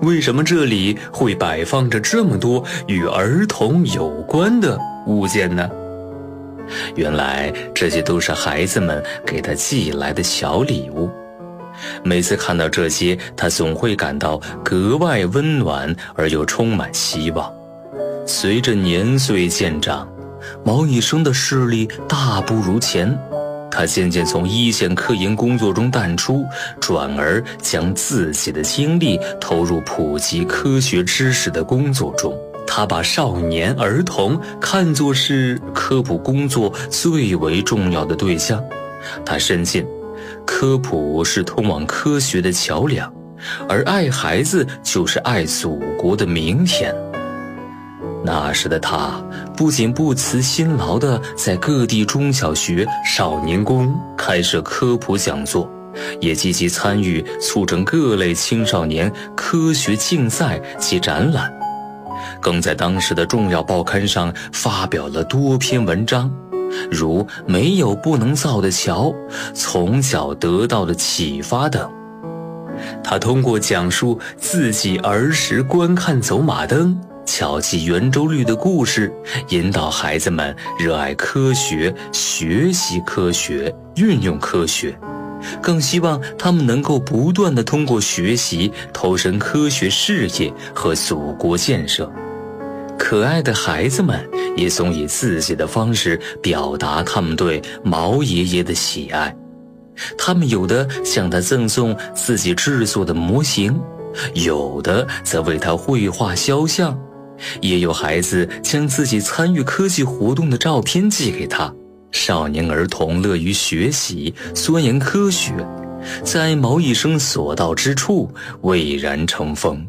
为什么这里会摆放着这么多与儿童有关的物件呢？原来这些都是孩子们给他寄来的小礼物。每次看到这些，他总会感到格外温暖而又充满希望。随着年岁渐长，毛以生的视力大不如前，他渐渐从一线科研工作中淡出，转而将自己的精力投入普及科学知识的工作中。他把少年儿童看作是科普工作最为重要的对象。他深信科普是通往科学的桥梁，而爱孩子就是爱祖国的明天。那时的他不仅不辞辛劳地在各地中小学、少年宫开设科普讲座，也积极参与促成各类青少年科学竞赛及展览，更在当时的重要报刊上发表了多篇文章，如没有不能造的桥、从小得到的启发等。他通过讲述自己儿时观看走马灯、巧记圆周率的故事，引导孩子们热爱科学、学习科学、运用科学，更希望他们能够不断地通过学习投身科学事业和祖国建设。可爱的孩子们也总以自己的方式表达他们对毛爷爷的喜爱。他们有的向他赠送自己制作的模型，有的则为他绘画肖像，也有孩子将自己参与科技活动的照片寄给他。少年儿童乐于学习，钻研科学，在毛以生所到之处蔚然成风。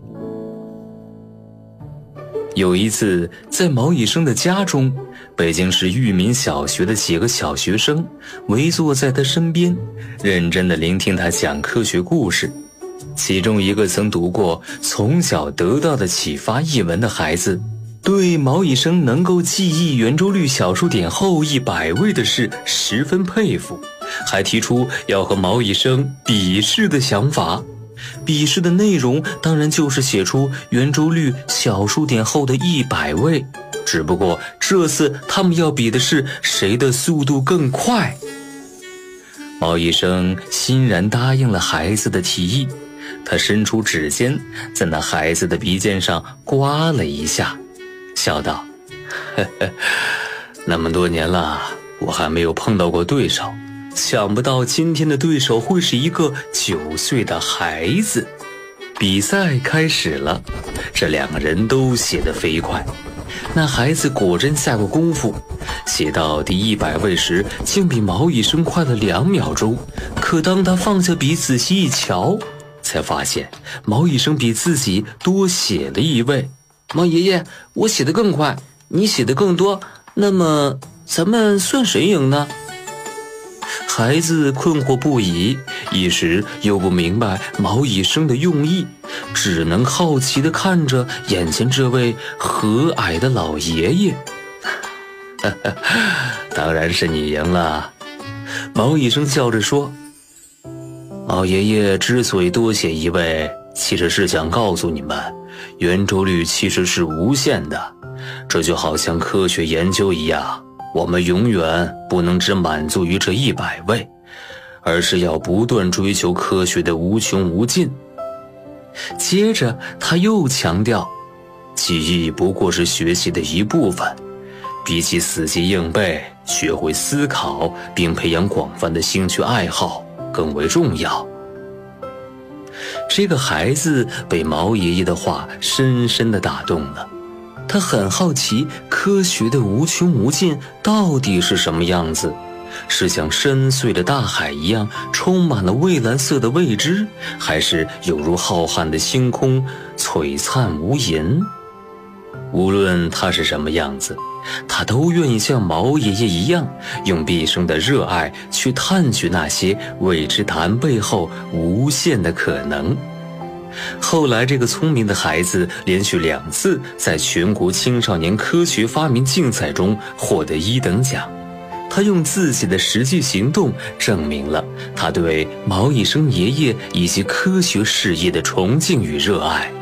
有一次，在毛以生的家中，北京市裕民小学的几个小学生围坐在他身边，认真地聆听他讲科学故事。其中一个曾读过《从小得到的启发》一文的孩子，对毛以生能够记忆圆周率小数点后100位的事十分佩服，还提出要和毛以生比试的想法。比试的内容当然就是写出圆周率小数点后的100位，只不过这次他们要比的是谁的速度更快。毛以生欣然答应了孩子的提议，他伸出指尖在那孩子的鼻尖上刮了一下，笑道：呵呵，那么多年了，我还没有碰到过对手，想不到今天的对手会是一个9岁的孩子。比赛开始了，这两个人都写得飞快。那孩子果真下过功夫，写到第100位时，竟比毛以生快了2秒钟。可当他放下笔仔细一瞧，才发现毛以生比自己多写了1位。毛爷爷，我写得更快，你写得更多，那么咱们算谁赢呢？孩子困惑不已，一时又不明白毛以生的用意，只能好奇地看着眼前这位和蔼的老爷爷。当然是你赢了，毛以生笑着说。毛爷爷之所以多写1位，其实是想告诉你们，圆周率其实是无限的，这就好像科学研究一样，我们永远不能只满足于这100位，而是要不断追求科学的无穷无尽。接着他又强调，记忆不过是学习的一部分，比起死记硬背，学会思考并培养广泛的兴趣爱好更为重要。这个孩子被毛爷爷的话深深地打动了，他很好奇科学的无穷无尽到底是什么样子，是像深邃的大海一样充满了蔚蓝色的未知，还是有如浩瀚的星空璀璨无垠？无论它是什么样子，他都愿意像毛爷爷一样，用毕生的热爱去探取那些未知答案背后无限的可能。后来这个聪明的孩子连续2次在全国青少年科学发明竞赛中获得1等奖，他用自己的实际行动证明了他对毛以生爷爷以及科学事业的崇敬与热爱。